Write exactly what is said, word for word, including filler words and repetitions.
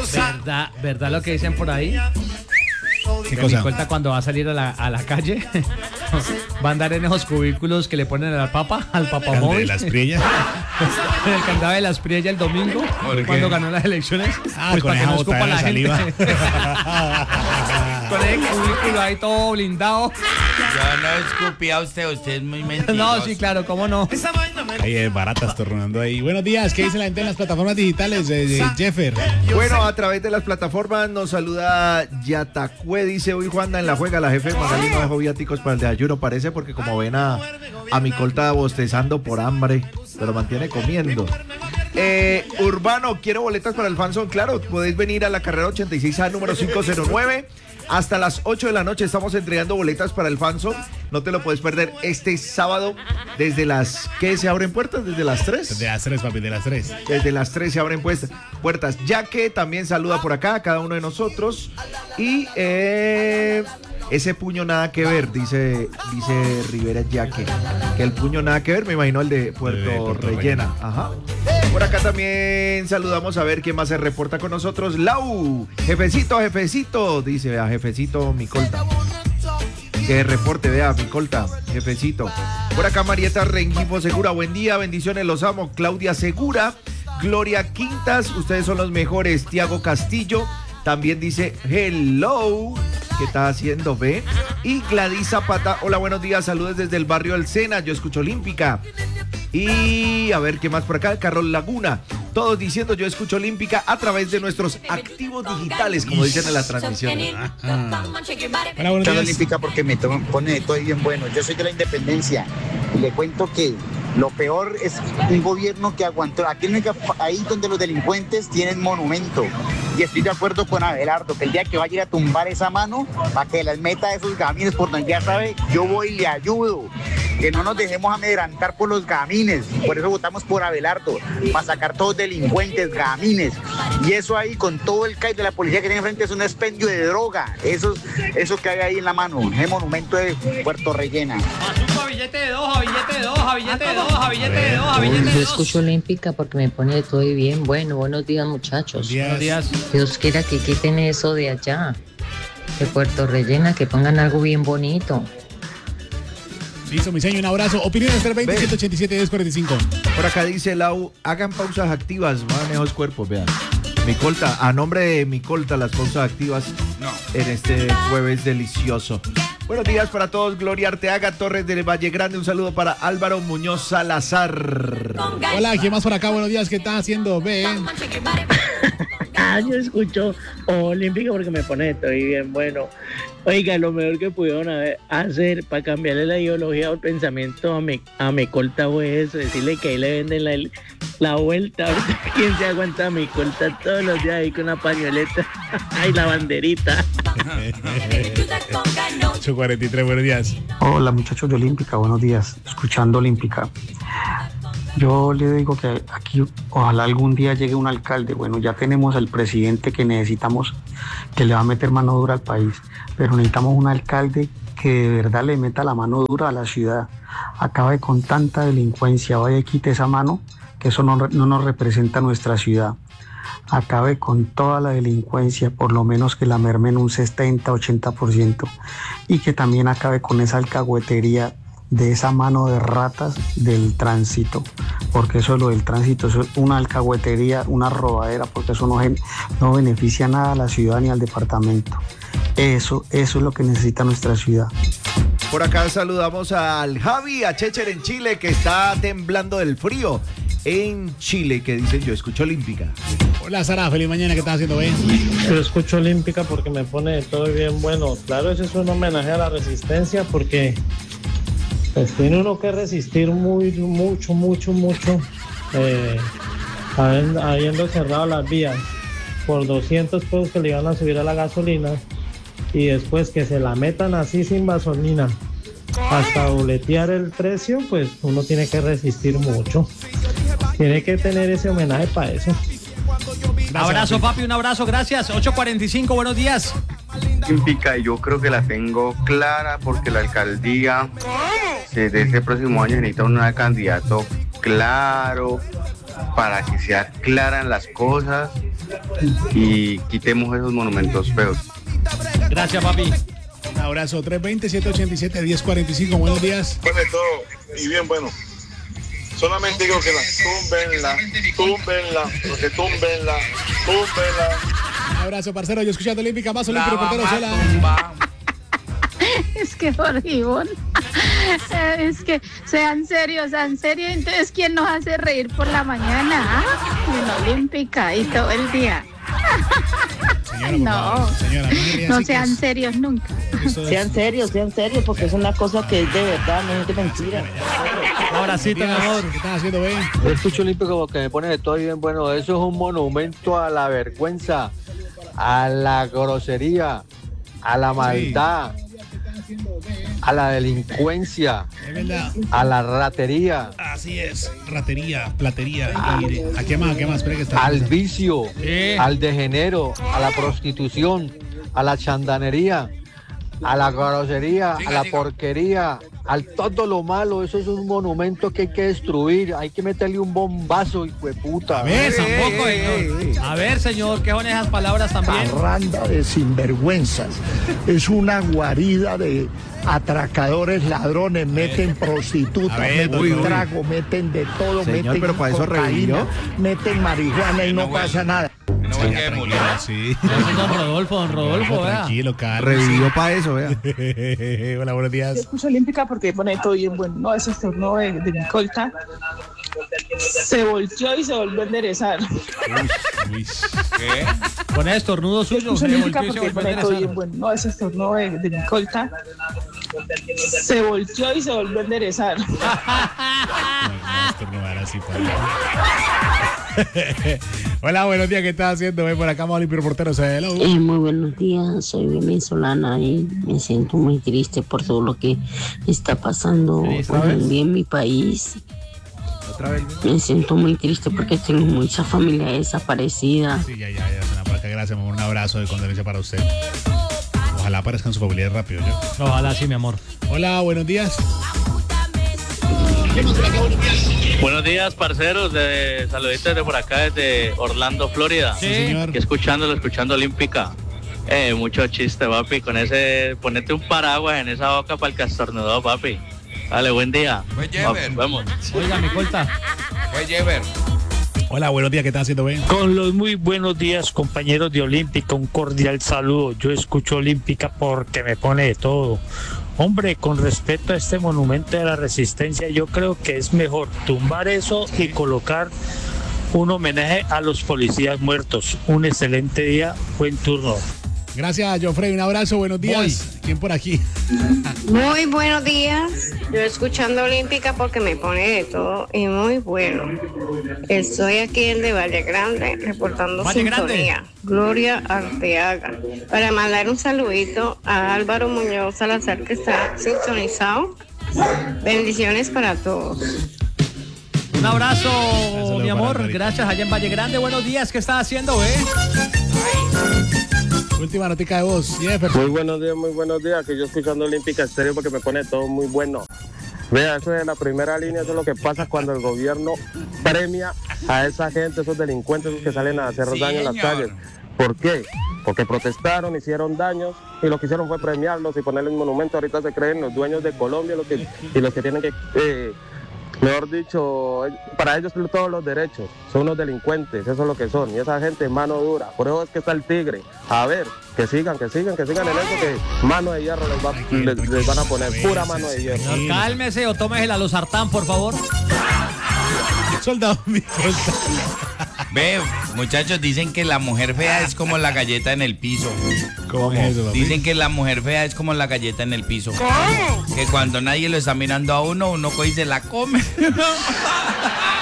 ¿Verdad, ¿Verdad lo que dicen por ahí? ¿Qué Que cosa? mi cuenta cuando va a salir a la, a la calle va a andar en esos cubículos que le ponen a la papa, al papamóvil. ¿De las priellas? En el candado de las Priellas el domingo, cuando ganó las elecciones. Ah, pues con para que esa no escupa botadera la de gente. saliva. Con ese cubículo ahí todo blindado. Yo no escupí a usted, usted es muy mentiroso. No, sí, claro, cómo no. Ahí es barata estornudando ahí. Buenos días, ¿qué dice la gente en las plataformas digitales de, de Jeffer? Bueno, a través de las plataformas nos saluda Yatacue, dice hoy Juanda en la juega, la jefe Magali no dejó viáticos para el desayuno, parece, porque como ven a, a mi colta bostezando por hambre, pero mantiene comiendo. Eh, Urbano, quiero boletas para el Fanzone, claro, podéis venir a la carrera ochenta y seis A número quinientos nueve. Hasta las ocho de la noche estamos entregando boletas para el Fanzone. No te lo puedes perder este sábado desde las... ¿Qué se abren puertas? ¿Desde las tres? Desde las tres, papi, de las tres. Desde las tres se abren pues, puertas. Ya que también saluda por acá a cada uno de nosotros. Y eh, ese puño nada que ver, dice, dice Rivera Yaque. Que el puño nada que ver, me imagino el de Puerto, de Puerto Rellena. Rellena. Ajá. Por acá también saludamos a ver quién más se reporta con nosotros. Lau, jefecito, jefecito, dice, vea, jefecito, mi colta. Que reporte, vea, mi colta, jefecito. Por acá Marieta Rengifo Segura, buen día, bendiciones, los amo. Claudia Segura, Gloria Quintas, ustedes son los mejores. Tiago Castillo, también dice hello, ¿qué está haciendo, ve? Y Gladys Zapata, hola, buenos días, saludos desde el barrio El Sena, yo escucho Olímpica. Y a ver qué más por acá, Carol Laguna, todos diciendo yo escucho Olímpica a través de nuestros activos digitales, como dicen en la transmisión. Hola, buenos Escuchando días. Olímpica porque me to- pone de todo bien bueno. Yo soy de la Independencia y le cuento que lo peor es un gobierno que aguantó. Aquí en el ahí donde los delincuentes tienen monumento. Y estoy de acuerdo con Abelardo, que el día que vaya a ir a tumbar esa mano, para que las meta esos gamines por donde ya sabe, yo voy y le ayudo. Que no nos dejemos amedrantar por los gamines. Por eso votamos por Abelardo, para sacar todos delincuentes, gamines. Y eso ahí, con todo el C A I de la policía que tiene enfrente, es un expendio de droga. Eso, eso que hay ahí en la mano, ese monumento de Puerto Rellena. A billete de dos, a billete de dos, a billete de dos, a billete de dos, a billete de Yo dos. escucho Olímpica porque me pone de todo y bien. Bueno, buenos días, muchachos. Buenos días. Dios quiera que quiten eso de allá, de Puerto Rellena, que pongan algo bien bonito. Listo, mi señor, un abrazo. Opiniones tres veinte, ciento ochenta y siete, diez cuarenta y cinco. Por acá dice Lau, hagan pausas activas, manejo los cuerpos, vean. Mi colta, a nombre de mi colta, las pausas activas No. en este jueves delicioso. Buenos días para todos, Gloria Arteaga Torres del Valle Grande, un saludo para Álvaro Muñoz Salazar. Hola, ¿quién más por acá? Buenos días, ¿qué estás haciendo? Ve. Ah, yo escucho Olímpica porque me pone estoy bien bueno. Oiga, lo mejor que pudieron haber- hacer para cambiarle la ideología o el pensamiento a mi, a mi colta fue eso, decirle que ahí le venden la, la vuelta. Ahorita, ¿quién se aguanta a mi colta todos los días ahí con una pañoleta? Ay, la banderita. ocho cuarenta y tres, buenos días. Hola muchachos de Olímpica, buenos días, escuchando Olímpica. Yo le digo que aquí ojalá algún día llegue un alcalde, bueno ya tenemos al presidente que necesitamos, que le va a meter mano dura al país, pero necesitamos un alcalde que de verdad le meta la mano dura a la ciudad, acabe con tanta delincuencia, vaya y quite esa mano, que eso no, no nos representa nuestra ciudad. Acabe con toda la delincuencia, por lo menos que la mermen un setenta, ochenta por ciento, y que también acabe con esa alcahuetería de esa mano de ratas del tránsito, porque eso es lo del tránsito, eso es una alcahuetería, una robadera, porque eso no, gen- no beneficia nada a la ciudad ni al departamento. Eso, eso es lo que necesita nuestra ciudad. Por acá saludamos al Javi, a Checher en Chile, que está temblando del frío en Chile, que dicen yo escucho Olímpica. Hola, Sara, feliz mañana, ¿qué estás haciendo? Ve. Yo escucho Olímpica porque me pone de todo bien bueno. Claro, ese es un homenaje a la resistencia porque pues tiene uno que resistir muy, mucho, mucho, mucho, eh, habiendo, habiendo cerrado las vías por doscientos pesos que le iban a subir a la gasolina y después que se la metan así sin gasolina hasta dobletear el precio, pues uno tiene que resistir mucho. Tiene que tener ese homenaje para eso. Abrazo, papi, un abrazo, gracias. ocho cuarenta y cinco, buenos días. Olímpica, yo creo que la tengo clara porque la alcaldía desde este próximo año necesita un candidato claro para que sea claras las cosas y quitemos esos monumentos feos. Gracias, papi. Un abrazo. tres veinte, siete ochenta y siete, diez cuarenta y cinco. Buenos días. Bueno, todo y bien bueno. Solamente digo que la túmbenla, túmbenla, porque túmbenla, túmbenla. Un abrazo, parcero. Yo escuchando Olímpica, más Olímpico, portero, sola. Es que Jorge Ivonne, es que sean serios, sean serios. Entonces, ¿quién nos hace reír por la mañana? ¿Ah? En Olímpica y todo el día. Señora, no, señora, no, no así sean es. serios nunca. Sean serios, sean serios, porque es una cosa que es de verdad, no es de mentira. Abracito, mi amor. ¿Qué estás haciendo, Ben? Yo escucho Olímpico porque me pone de todo bien. Bueno, eso es un monumento a la vergüenza, a la grosería, a la maldad, a la delincuencia, Es verdad. a la ratería, Así es. Ratería, platería. Y, ¿a qué más? ¿A qué más? Espera que está. al vicio, Sí. al degenero, a la prostitución, a la chandanería, a la grosería, Siga, a la siga. porquería, al todo lo malo. Eso es un monumento que hay que destruir. Hay que meterle un bombazo, hijo de puta. A ver, Tampoco, señor. A ver, señor, ¿qué son esas palabras también? Parranda de sinvergüenzas. Es una guarida de atracadores, ladrones, meten prostitutas, A ver, meten uy, uy. trago, meten de todo, Señor, meten pero para eso cocaína, revivió. meten marihuana y Que no, no huele. pasa nada. No ven que murió. Sí. Ese es don Rodolfo, don Rodolfo, vea. Tranquilo, calma. Revivió para eso, vea. Hola, buenos Yo días. escucho Olímpica porque pone todo bien bueno. No, ese estornudo de, de mi colta se volteó y se volvió a enderezar. Uy, ¿Qué? Con ese estornudo Yo suyo, escucho se Olímpica volvió y se porque volvió a pone todo bien enderezar. bueno. No, ese estornudo de, de mi colta se volteó y se volvió a enderezar. no, no estornudar así, padre. Hola, buenos días. ¿Qué estás haciendo? Ven por acá, vamos Olímpico, portero. Hello. Eh, muy buenos días, soy venezolana y me siento muy triste por todo lo que está pasando Sí, hoy ¿sabes? en día en mi país. Otra vez. Me siento muy triste porque tengo mucha familia desaparecida. Sí, ya, ya, ya. Suena por acá. Gracias, mi amor. Un abrazo de condolencia para usted. Ojalá aparezcan su familia rápido, ¿yo? Ojalá sí, mi amor. Hola, buenos días. Buenos días, parceros, de saluditos de por acá, desde Orlando, Florida. Sí, señor. Aquí escuchándolo, escuchando Olímpica. Eh, mucho chiste, papi, con ese, ponete un paraguas en esa boca para el que estornudó, papi. Dale, buen día. Fue Jever. Vamos. Oiga, mi colta. Fue Jever. Hola, buenos días. ¿Qué estás haciendo, Ben? Con los muy buenos días, compañeros de Olímpica, un cordial saludo. Yo escucho Olímpica porque me pone de todo. Hombre, con respecto a este monumento de la resistencia, yo creo que es mejor tumbar eso y colocar un homenaje a los policías muertos. Un excelente día, buen turno. Gracias, Joffrey. Un abrazo. Buenos días. ¿Quién por aquí? Muy buenos días. Yo escuchando Olímpica porque me pone de todo y muy bueno. Estoy aquí en de Valle Grande reportando Valle sintonía. Grande. Gloria Arteaga. Para mandar un saludito a Álvaro Muñoz Salazar que está sintonizado. Bendiciones para todos. Un abrazo, Saludo mi para amor. Alvarito. Gracias, allá en Valle Grande. Buenos días. ¿Qué estás haciendo, eh? Última notica de voz. Jefferson. Muy buenos días, muy buenos días. Que yo escuchando Olímpica Estéreo porque me pone todo muy bueno. Vea, eso de la primera línea, eso es lo que pasa cuando el gobierno premia a esa gente, esos delincuentes esos que salen a hacer Sí, daño en las señor. calles. ¿Por qué? Porque protestaron, hicieron daños y lo que hicieron fue premiarlos y ponerles un monumento. Ahorita se creen los dueños de Colombia los que, y los que tienen que, eh, mejor dicho, para ellos todos los derechos. Son unos delincuentes, eso es lo que son. Y esa gente mano dura. Por eso es que está el tigre. A ver, que sigan, que sigan, que sigan en eso, que mano de hierro les, va, les, les van a poner, pura mano de hierro. Señor, cálmese o tómese la losartán, por favor. Soldado, mi colta. Ve, muchachos, dicen que la mujer fea es como la galleta en el piso. ¿Cómo es eso, papi? Dicen que la mujer fea es como la galleta en el piso. Que cuando nadie lo está mirando a uno, uno coge y se la come.